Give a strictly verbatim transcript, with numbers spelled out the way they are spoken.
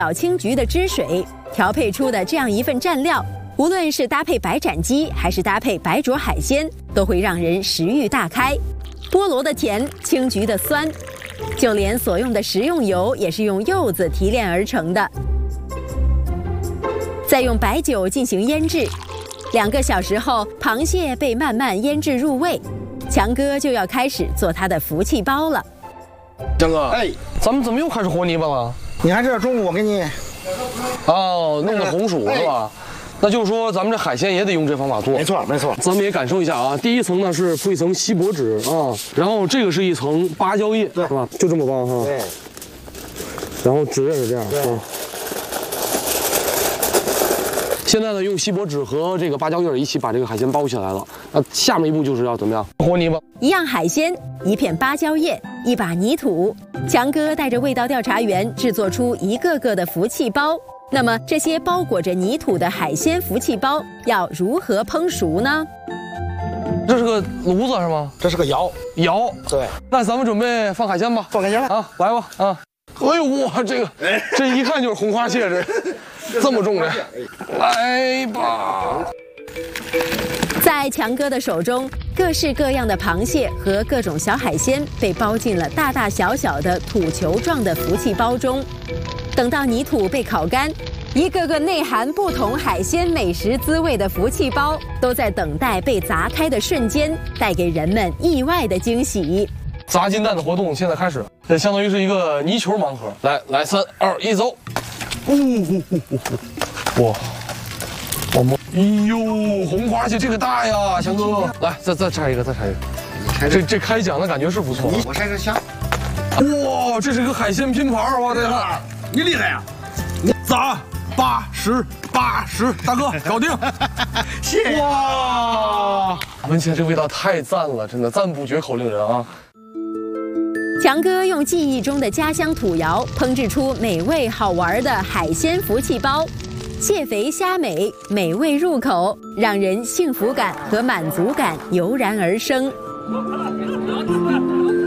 小青桔的汁水调配出的这样一份蘸料，无论是搭配白斩鸡还是搭配白灼海鲜，都会让人食欲大开。菠萝的甜，青桔的酸，就连所用的食用油也是用柚子提炼而成的。再用白酒进行腌制，两个小时后，螃蟹被慢慢腌制入味，强哥就要开始做他的福气包了。 强哥， 哎， 咱们怎么又开始和泥巴了？ 你还知道中午我给你哦，弄的红薯是吧？那就是说咱们这海鲜也得用这方法做。 没错没错， 咱们也感受一下啊。第一层呢是铺一层锡箔纸啊，然后这个是一层芭蕉叶， 对， 是吧？就这么包哈。 对。 然后纸也是这样。 对。 啊现在呢，用锡箔纸和这个芭蕉叶一起把这个海鲜包起来了。那下面一步就是要怎么样？和泥巴。 一样海鲜，一片芭蕉叶，一把泥土。强哥带着味道调查员制作出一个个的福气包。那么这些包裹着泥土的海鲜福气包要如何烹熟呢？ 这是个炉子是吗？ 这是个窑。 窑。对。那咱们准备放海鲜吧。 放海鲜吧。 啊，来吧啊！哎呦哇，这个这一看就是红花蟹，这这么重的，来吧！ 在强哥的手中，各式各样的螃蟹和各种小海鲜被包进了大大小小的土球状的福气包中。等到泥土被烤干，一个个内含不同海鲜美食滋味的福气包，都在等待被砸开的瞬间，带给人们意外的惊喜。 砸金蛋的活动现在开始，这相当于是一个泥球盲盒。来来，三二一，走！呜呼呼呼呼！哇！我们，哎呦，红花蟹这个大呀，强哥！来，再再拆一个，再拆一个。这这开奖的感觉是不错。 我拆个虾。 哇，这是一个海鲜拼盘，哇，这个你厉害呀！ 砸八十八十，大哥搞定！ 谢谢。 哇，闻起来这味道太赞了，真的赞不绝口，令人啊！ 强哥用记忆中的家乡土窑烹制出美味好玩的海鲜福气包，蟹肥虾美，美味入口，让人幸福感和满足感油然而生。